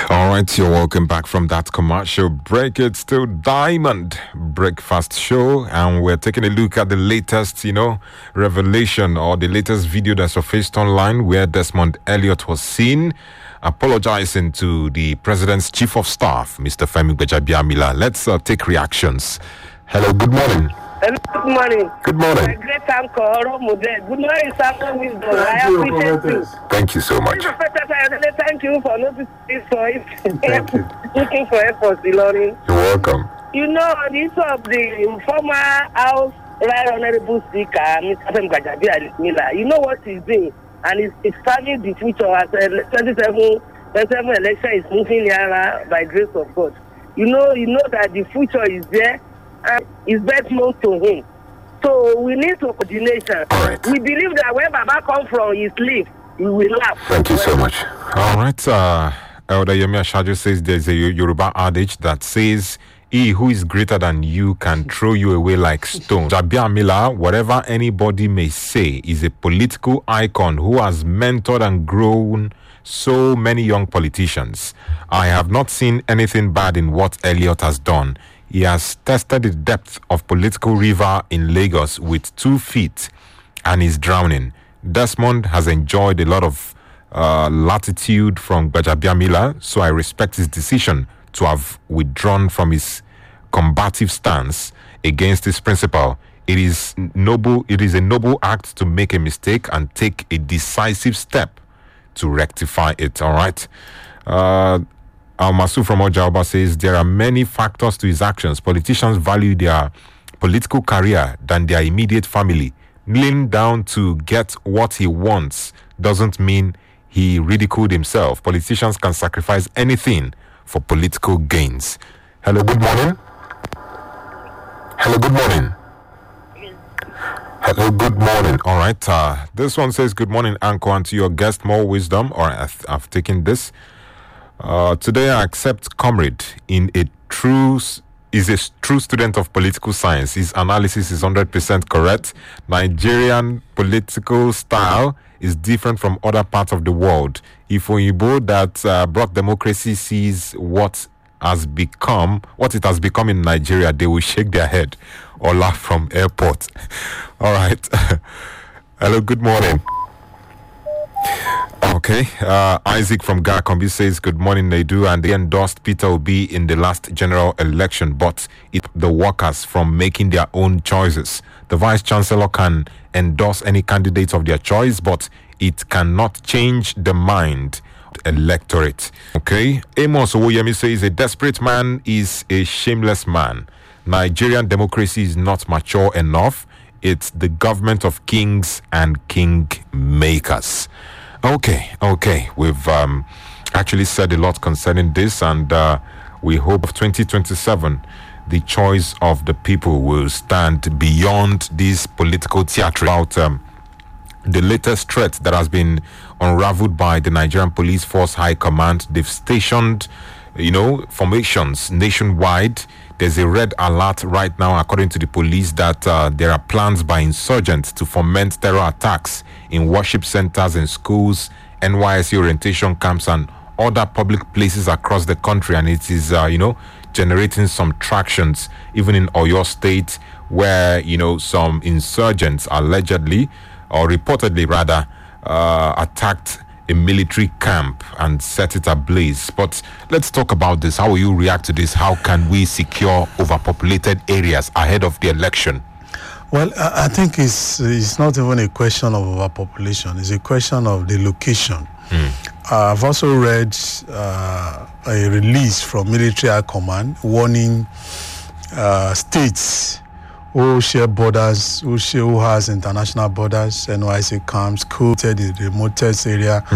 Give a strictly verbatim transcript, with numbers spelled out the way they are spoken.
All right, you're welcome back from that commercial break. It's still Diamond Breakfast Show, and we're taking a look at the latest, you know, revelation or the latest video that surfaced online where Desmond Elliot was seen apologizing to the president's chief of staff, Mister Femi Gbajabiamila. Let's uh, take reactions. Hello, good morning. Hello, good morning. Good morning. My great uncle, Good morning, Samuel Wisdom. I appreciate you. Thank you so much. Thank you for noticing for it. Thank you. Looking for efforts, Ilorin. You're welcome. You know, this of the former House Right Honorable Speaker, Mister Femi Gbajabiamila, you know what he's doing, and he's, he's serving the future as a twenty-seven election is moving nearer by grace of God. You know, you know that the future is there. And it's best known to him. So we need to coordination. Right. We believe that when Baba comes from his leave, he will laugh. Thank you so much. All right. Uh, Elder Yemi Ashajo says there's a Yoruba adage that says, he who is greater than you can throw you away like stone. Gbajabiamila, whatever anybody may say, is a political icon who has mentored and grown so many young politicians. I have not seen anything bad in what Elliot has done. He has tested the depth of political river in Lagos with two feet and is drowning. Desmond has enjoyed a lot of uh, latitude from Gbajabiamila, so I respect his decision to have withdrawn from his combative stance against his principal. It is noble. It is a noble act to make a mistake and take a decisive step to rectify it. All right. Uh, Al-Masu from Ojaoba says there are many factors to his actions. Politicians value their political career than their immediate family. Kneeling down to get what he wants doesn't mean he ridiculed himself. Politicians can sacrifice anything for political gains. Hello, good morning. Hello, good morning. Hello, good morning. All right. Uh, this one says, good morning, Anko, and to your guest, more wisdom. All right, I've, I've taken this. Uh, today, I accept Comrade in a true is a true student of political science. His analysis is one hundred percent correct. Nigerian political style is different from other parts of the world. If Oyibo that uh, brought democracy sees what has become, what it has become in Nigeria, they will shake their head or laugh from airport. All right. Hello, good morning. Okay, uh, Isaac from Gakombi says, good morning, Naidu, and they endorsed Peter Obi in the last general election, but it the workers from making their own choices. The Vice Chancellor can endorse any candidate of their choice, but it cannot change the mind electorate. Okay, Amos Owoyemi says, a desperate man is a shameless man. Nigerian democracy is not mature enough. It's the government of kings and king makers. Okay, okay. We've um, actually said a lot concerning this, and uh, we hope of twenty twenty-seven, the choice of the people will stand beyond this political theatre. About um, the latest threat that has been unraveled by the Nigerian Police Force High Command, they've stationed, you know, formations nationwide. There's a red alert right now, according to the police, that uh, there are plans by insurgents to foment terror attacks in worship centers and schools, N Y S C orientation camps, and other public places across the country. And it is, uh, you know, generating some tractions, even in Oyo State, where, you know, some insurgents allegedly, or reportedly rather, uh, attacked a military camp and set it ablaze. But let's talk about this. How will you react to this? How can we secure overpopulated areas ahead of the election? Well, I think it's it's not even a question of overpopulation. It's a question of the location. Mm. Uh, I've also read uh, a release from Military High Command warning uh, states who share borders, who share, who has international borders, N Y C camps, cool, the remotest area.